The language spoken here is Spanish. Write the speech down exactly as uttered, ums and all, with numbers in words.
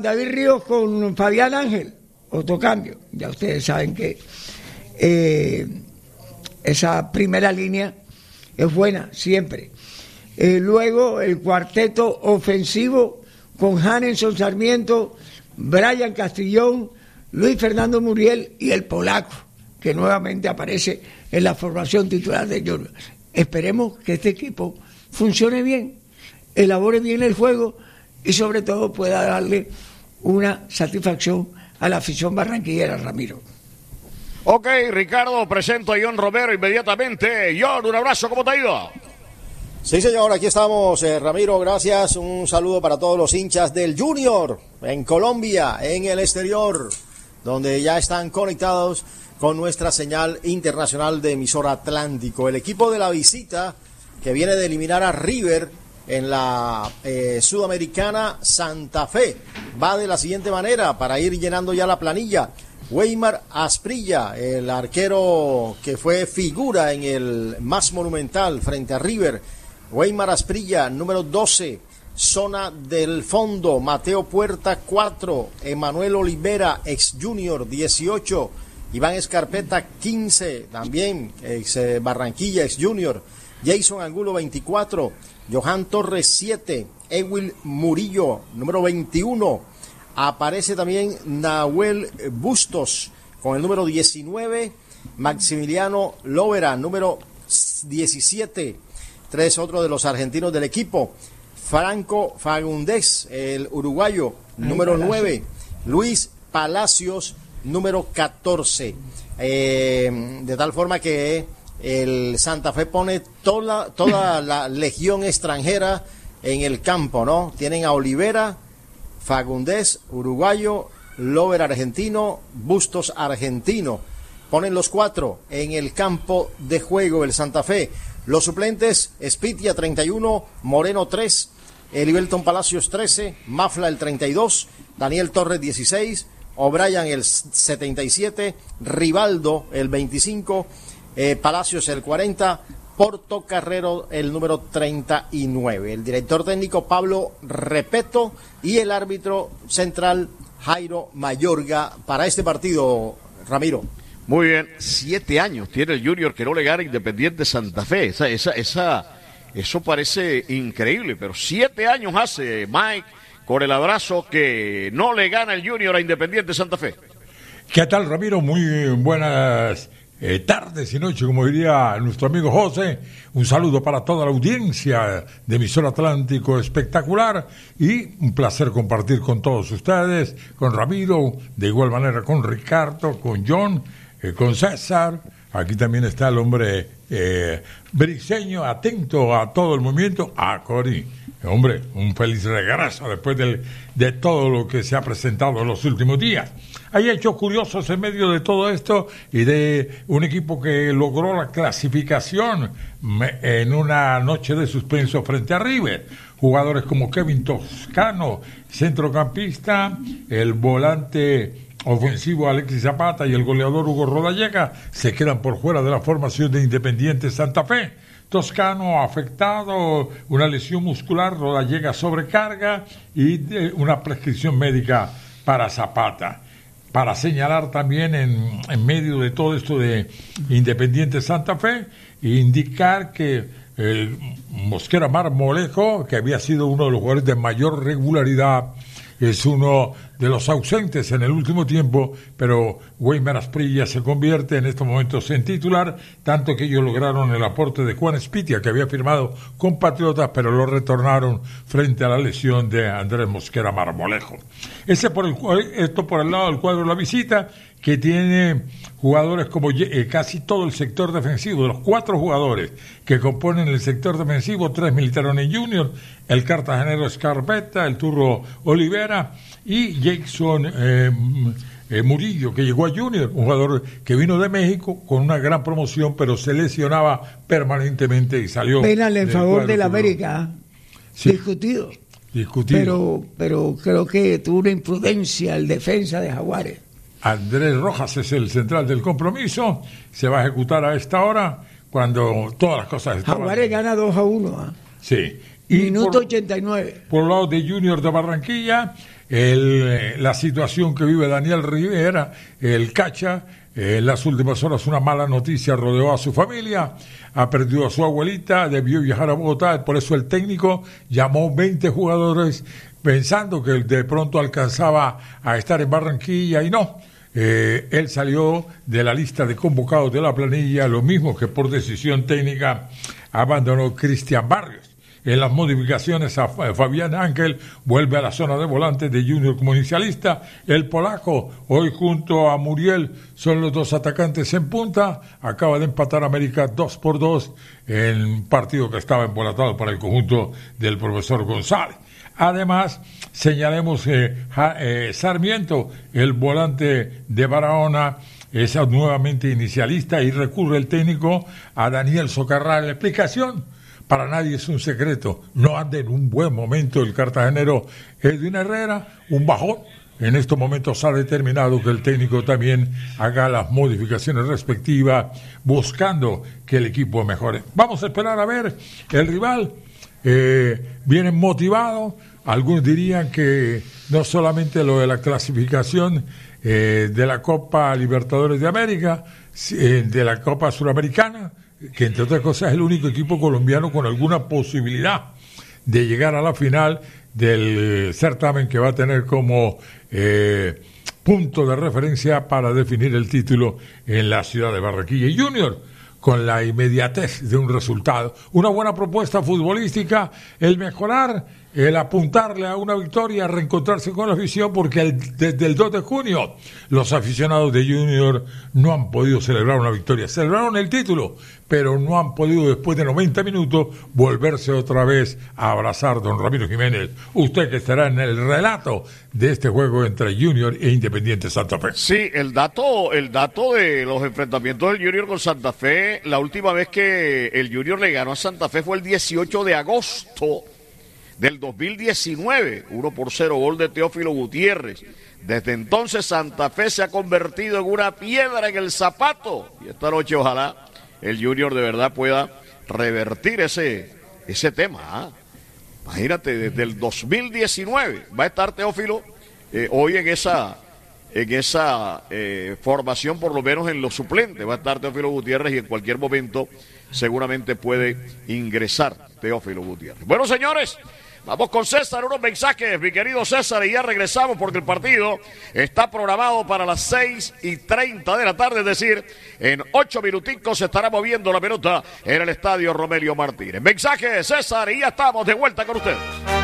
David Ríos con Fabián Ángel, otro cambio. Ya ustedes saben que eh, esa primera línea es buena siempre. Eh, luego el cuarteto ofensivo con Hanenson Sarmiento, Brian Castillón, Luis Fernando Muriel y el polaco, que nuevamente aparece en la formación titular de Junior. Esperemos que este equipo funcione bien, elabore bien el juego y sobre todo pueda darle una satisfacción a la afición barranquillera, Ramiro. Ok, Ricardo, presento a John Romero inmediatamente. John, un abrazo, ¿cómo te ha ido? Sí, señor, aquí estamos, eh, Ramiro, gracias. Un saludo para todos los hinchas del Junior en Colombia, en el exterior, donde ya están conectados con nuestra señal internacional de emisora Atlántico. El equipo de la visita, que viene de eliminar a River en la eh, Sudamericana Santa Fe, va de la siguiente manera para ir llenando ya la planilla. Weimar Asprilla, el arquero que fue figura en el más monumental frente a River. Weimar Asprilla, número doce, zona del fondo. Mateo Puerta, cuatro. Emanuel Olivera, ex Junior, dieciocho. Iván Escarpeta, quince, también ex eh, Barranquilla, ex Junior. Jason Angulo, veinticuatro. Johan Torres, siete. Ewil Murillo, número veintiuno. Aparece también Nahuel Bustos con el número diecinueve. Maximiliano Lovera, número diecisiete. Tres otros de los argentinos del equipo. Franco Fagundes, el uruguayo, número nueve. Luis Palacios, número catorce. Eh, de tal forma que el Santa Fe pone toda, toda la legión extranjera en el campo, ¿no? Tienen a Olivera, Fagundes, uruguayo, Lover argentino, Bustos argentino. Ponen los cuatro en el campo de juego el Santa Fe. Los suplentes, Spitia treinta y uno, Moreno tres, Elivelton Palacios trece, Mafla el treinta y dos, Daniel Torres dieciséis, O'Brien el setenta y siete, Rivaldo el veinticinco, eh, Palacios el cuarenta, Porto Carrero el número treinta y nueve. El director técnico Pablo Repeto y el árbitro central Jairo Mayorga para este partido, Ramiro. Muy bien, siete años tiene el Junior que no le gana Independiente Santa Fe. Esa, esa, esa, eso parece increíble, pero siete años hace, Mike, con el abrazo, que no le gana el Junior a Independiente Santa Fe. ¿Qué tal, Ramiro? Muy buenas eh, tardes y noches, como diría nuestro amigo José. Un saludo para toda la audiencia de Emisora Atlántico Espectacular y un placer compartir con todos ustedes, con Ramiro, de igual manera con Ricardo, con John, eh, con César. Aquí también está el hombre eh, briseño, atento a todo el movimiento. Ah, Cori, hombre, un feliz regreso después del, de todo lo que se ha presentado en los últimos días. Hay hechos curiosos en medio de todo esto y de un equipo que logró la clasificación en una noche de suspenso frente a River. Jugadores como Kevin Toscano, centrocampista, el volante ofensivo Alexis Zapata y el goleador Hugo Rodallega se quedan por fuera de la formación de Independiente Santa Fe. Toscano afectado, una lesión muscular, Rodallega sobrecarga y de una prescripción médica para Zapata. Para señalar también en, en medio de todo esto de Independiente Santa Fe, indicar que el Mosquera Marmolejo, que había sido uno de los jugadores de mayor regularidad, es uno de los ausentes en el último tiempo, pero Weimar Asprilla se convierte en estos momentos en titular, tanto que ellos lograron el aporte de Juan Spitia, que había firmado con Patriotas, pero lo retornaron frente a la lesión de Andrés Mosquera Marmolejo. Ese por el, esto por el lado del cuadro de la visita, que tiene jugadores como eh, casi todo el sector defensivo. De los cuatro jugadores que componen el sector defensivo, tres militaron en Junior, el cartagenero Escarpeta, el turro Olivera y Jason eh, eh, Murillo, que llegó a Junior, un jugador que vino de México con una gran promoción, pero se lesionaba permanentemente y salió. Penal en favor de la América, sí. discutido. Discutido. Pero, pero creo que tuvo una imprudencia el defensa de Jaguares. Andrés Rojas es el central del compromiso, se va a ejecutar a esta hora cuando todas las cosas estaban... Jaguares gana dos a uno. ¿eh? Sí. Y Minuto por, ochenta y nueve. Por el lado de Junior de Barranquilla, el, la situación que vive Daniel Rivera, el Cacha. En las últimas horas una mala noticia rodeó a su familia, ha perdido a su abuelita, debió viajar a Bogotá, por eso el técnico llamó veinte jugadores pensando que de pronto alcanzaba a estar en Barranquilla y no. Eh, él salió de la lista de convocados de la planilla, lo mismo que por decisión técnica abandonó Cristian Barrios. En las modificaciones a Fabián Ángel vuelve a la zona de volantes de Junior como inicialista. El polaco, hoy junto a Muriel, son los dos atacantes en punta. Acaba de empatar América dos por dos en un partido que estaba embolatado para el conjunto del profesor González. Además, señalemos que eh, eh, Sarmiento, el volante de Barahona, es nuevamente inicialista y recurre el técnico a Daniel Socarrás. La explicación: para nadie es un secreto, no anda en un buen momento el cartagenero Edwin Herrera, un bajón. En estos momentos ha determinado que el técnico también haga las modificaciones respectivas, buscando que el equipo mejore. Vamos a esperar a ver el rival. Eh, vienen motivados, algunos dirían que no solamente lo de la clasificación eh, de la Copa Libertadores de América, eh, de la Copa Suramericana, que entre otras cosas es el único equipo colombiano con alguna posibilidad de llegar a la final del certamen que va a tener como eh, punto de referencia para definir el título en la ciudad de Barranquilla. Y Junior, con la inmediatez de un resultado, una buena propuesta futbolística, el mejorar, el apuntarle a una victoria, reencontrarse con la afición, porque el, desde el dos de junio los aficionados de Junior no han podido celebrar una victoria. Celebraron el título, pero no han podido después de noventa minutos volverse otra vez a abrazar. Don Ramiro Jiménez, usted que estará en el relato de este juego entre Junior e Independiente Santa Fe. Sí, el dato, el dato de los enfrentamientos del Junior con Santa Fe, la última vez que el Junior le ganó a Santa Fe fue el dieciocho de agosto del dos mil diecinueve, uno por cero, gol de Teófilo Gutiérrez. Desde entonces Santa Fe se ha convertido en una piedra en el zapato, y esta noche ojalá el Junior de verdad pueda revertir ese, ese tema. ¿ah? Imagínate, desde el dos mil diecinueve va a estar Teófilo eh, hoy en esa, en esa eh, formación, por lo menos en los suplentes. Va a estar Teófilo Gutiérrez y en cualquier momento seguramente puede ingresar Teófilo Gutiérrez. Bueno, señores, vamos con César, unos mensajes, mi querido César, y ya regresamos porque el partido está programado para las seis y treinta de la tarde, es decir, en ocho minuticos se estará moviendo la pelota en el estadio Romelio Martínez. Mensajes, César, y ya estamos de vuelta con ustedes.